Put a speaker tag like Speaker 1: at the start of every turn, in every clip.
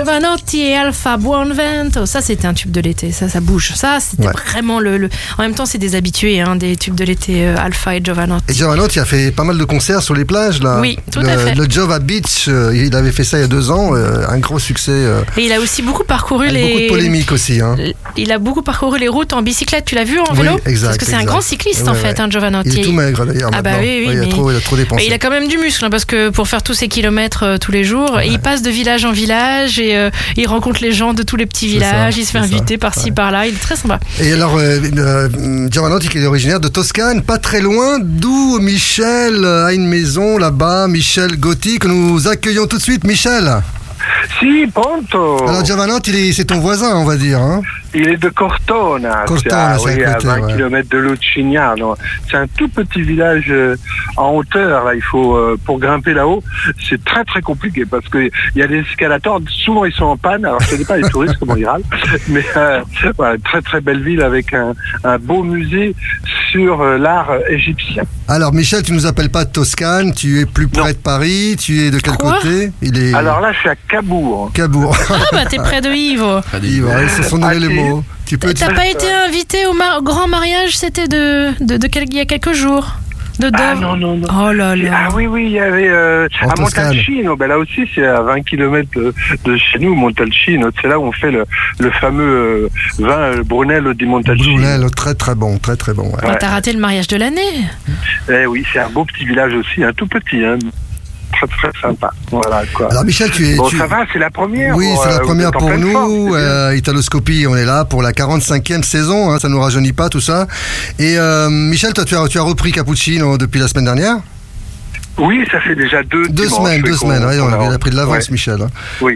Speaker 1: Giovanotti et Alpha Buonvento, ça c'était un tube de l'été, ça bouge. Ça c'était vraiment le. En même temps, c'est des habitués des tubes de l'été, Alpha et Giovanotti.
Speaker 2: Et Giovanotti a fait pas mal de concerts sur les plages là.
Speaker 1: Oui, tout à fait.
Speaker 2: Le Giova Beach, il avait fait ça il y a 2 ans, un gros succès.
Speaker 1: Et il a aussi beaucoup parcouru
Speaker 2: beaucoup de polémiques aussi.
Speaker 1: Il a beaucoup parcouru les routes en bicyclette. Tu l'as vu en vélo?
Speaker 2: Exact.
Speaker 1: Parce que c'est un grand cycliste en fait, Giovanotti.
Speaker 2: Il est tout maigre d'ailleurs.
Speaker 1: Ah bah oui,
Speaker 2: il a trop dépensé.
Speaker 1: Mais il a quand même du muscle parce que pour faire tous ces kilomètres tous les jours, il passe de village en village et il rencontre les gens de tous les petits villages. Il se fait inviter par-ci par-là. Il est très sympa.
Speaker 2: Et alors Giovanotti qui est originaire de Toscane, pas très loin d'où Michel a une maison là-bas. Michel Gotti que nous accueillons tout de suite. Michel.
Speaker 3: Si, pronto.
Speaker 2: Alors Giovanotti, c'est ton voisin, on va dire.
Speaker 3: Il est de Cortona,
Speaker 2: Cortona,
Speaker 3: c'est à 20 km de Lucignano. C'est un tout petit village en hauteur. Là, il faut pour grimper là-haut, c'est très très compliqué parce que il y a des escalators. Souvent, ils sont en panne. Alors, ce n'est pas les touristes comme en Iran, mais voilà, très très belle ville avec un beau musée sur l'art égyptien.
Speaker 2: Alors, Michel, tu nous appelles pas de Toscane. Tu es plus près de Paris. Tu es de quel côté?
Speaker 3: Alors là, je suis à Cabourg.
Speaker 2: Cabourg.
Speaker 1: Ah bah t'es près de Yves.
Speaker 2: Yves, ce sont les mots.
Speaker 1: T'as pas été invité au grand mariage, c'était il y a quelques jours
Speaker 3: non.
Speaker 1: Oh là là.
Speaker 3: Ah oui, il y avait à Montalcino. Là aussi, c'est à 20 km de chez nous, Montalcino. C'est là où on fait le fameux vin Brunello di Montalcino.
Speaker 2: Brunello, très très bon, très très bon.
Speaker 1: Ouais. T'as raté le mariage de l'année.
Speaker 3: Oui, c'est un beau petit village aussi, tout petit. Très très sympa. Voilà quoi.
Speaker 2: Alors Michel,
Speaker 3: ça va, c'est la première.
Speaker 2: Oui, c'est la première pour nous. Italoscopie, on est là pour la 45e saison. Ça nous rajeunit pas tout ça. Et Michel, toi, tu as repris Cappuccino depuis la semaine dernière.
Speaker 3: Oui, ça fait déjà 2
Speaker 2: semaines. On a pris de l'avance, Michel.
Speaker 3: Oui.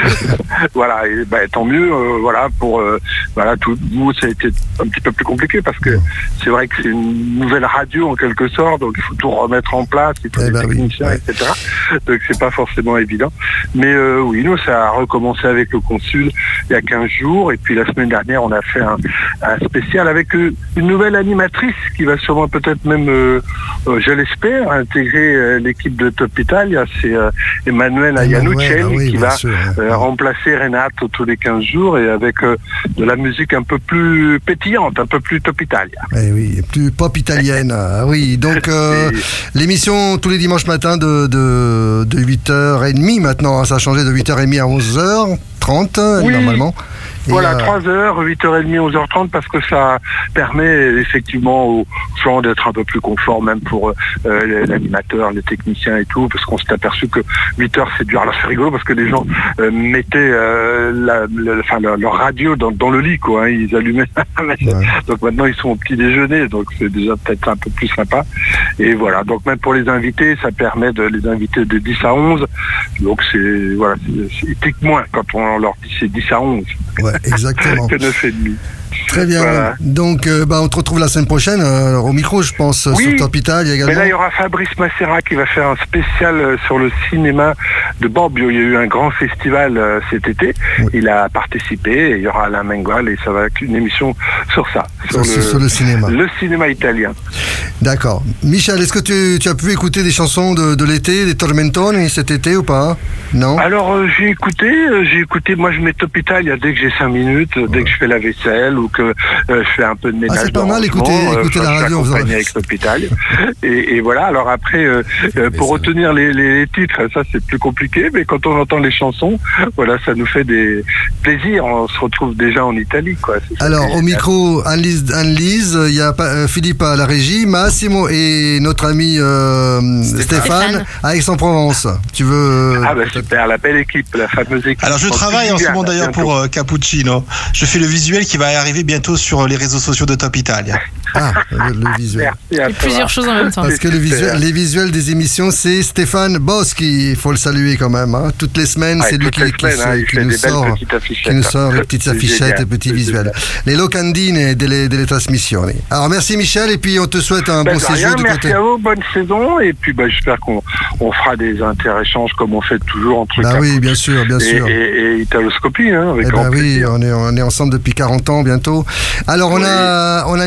Speaker 3: Voilà, et tant mieux. Pour tout nous, ça a été un petit peu plus compliqué parce que c'est vrai que c'est une nouvelle radio en quelque sorte, donc il faut tout remettre en place, il faut des techniciens, etc. Donc c'est pas forcément évident. Mais nous, ça a recommencé avec le consul il y a 15 jours, et puis la semaine dernière, on a fait un spécial avec une nouvelle animatrice qui va sûrement peut-être même, je l'espère, intégrer l'équipe de Top Italia. C'est Emanuela Iannuccelli qui va remplacer Renato tous les 15 jours et avec de la musique un peu plus pétillante, un peu plus Top Italia.
Speaker 2: Oui, plus pop italienne. Oui, donc l'émission tous les dimanches matins de 8h30 maintenant, ça a changé de 8h30 à 11h30 normalement.
Speaker 3: Voilà, 3h, 8h30, 11h30, parce que ça permet effectivement aux gens d'être un peu plus confort, même pour l'animateur, les techniciens et tout, parce qu'on s'est aperçu que 8h c'est dur. Alors c'est rigolo parce que les gens mettaient leur radio dans le lit, quoi. Ils allumaient. Donc maintenant ils sont au petit déjeuner, donc c'est déjà peut-être un peu plus sympa. Et voilà, donc même pour les invités, ça permet de les inviter de 10 à 11. Donc c'est éthique moins quand on leur dit c'est 10 à 11.
Speaker 2: Ouais, exactement.
Speaker 3: Que 9,5.
Speaker 2: Très bien. Voilà. Donc, on te retrouve la semaine prochaine au micro, je pense, sur Top Italia également.
Speaker 3: Mais là, il y aura Fabrice Massera qui va faire un spécial sur le cinéma de Bobbio. Il y a eu un grand festival cet été. Oui. Il a participé. Et il y aura Alain Mengual et ça va être une émission sur ça.
Speaker 2: Sur le cinéma.
Speaker 3: Le cinéma italien.
Speaker 2: D'accord. Michel, est-ce que tu as pu écouter des chansons de l'été, des Tormentoni cet été ou pas? Non.
Speaker 3: Alors, j'ai écouté. Moi, je mets Top Italia dès que j'ai 5 minutes, dès que je fais la vaisselle ou que je fais un peu de ménage.
Speaker 2: C'est pas mal écouter la radio.
Speaker 3: Je suis avec Top Italia. Et voilà, alors après, pour retenir les titres, ça c'est plus compliqué, mais quand on entend les chansons, voilà, ça nous fait des plaisirs. On se retrouve déjà en Italie, quoi.
Speaker 2: Alors, au micro, Anne-Lise, il y a Philippe à la régie, Massimo et notre ami Stéphane à Aix-en-Provence. Tu veux...
Speaker 3: Ah bah super, la belle équipe, la fameuse équipe.
Speaker 4: Alors je travaille en ce moment d'ailleurs pour Cappuccino. Je fais le visuel qui va arriver bientôt sur les réseaux sociaux de Top Italia.
Speaker 2: Ah, le visuel.
Speaker 1: Il y a plusieurs choses en même temps.
Speaker 2: Parce que les visuels des émissions, c'est Stéphane Boschi. Il faut le saluer quand même. Toutes les semaines, c'est lui qui nous sort les petites affichettes et petits visuels. Les locandine delle trasmissioni. Alors merci Michel, et puis on te souhaite un bon séjour du côté.
Speaker 3: Merci à vous, bonne saison, et puis j'espère qu'on fera des inter-échanges comme on fait toujours entre
Speaker 2: oui, bien sûr.
Speaker 3: Et Italoscopie, avec
Speaker 2: oui, on est ensemble depuis 40 ans bientôt. Alors on a une chanson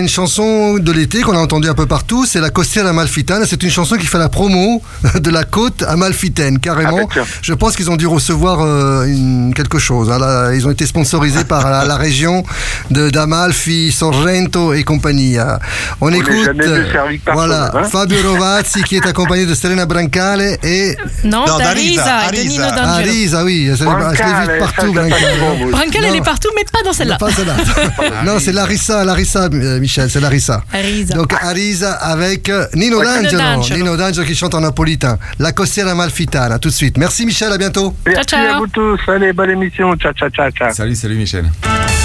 Speaker 2: chanson de l'été qu'on a entendue un peu partout, c'est la Costiera Amalfitana. C'est une chanson qui fait la promo de la côte amalfitaine, carrément. Je pense qu'ils ont dû recevoir quelque chose. Là, ils ont été sponsorisés par la région d'Amalfi, Sorrento et compagnie. On écoute voilà, Fabio Rovazzi qui est accompagné de Serena Brancale et...
Speaker 1: Non, d'Arisa.
Speaker 2: Arisa, oui. Je l'ai vu partout, Brancale.
Speaker 1: Brancale, elle est partout, mais pas dans celle-là.
Speaker 2: Pas celle-là. Non, c'est Larissa, Michel, c'est Larissa. Donc Arisa avec Nino D'Angelo qui chante en napolitain. La Costiera Amalfitana, tout de suite. Merci Michel, à bientôt.
Speaker 3: Merci à vous tous. Allez, bonne émission. Ciao.
Speaker 5: Salut Michel.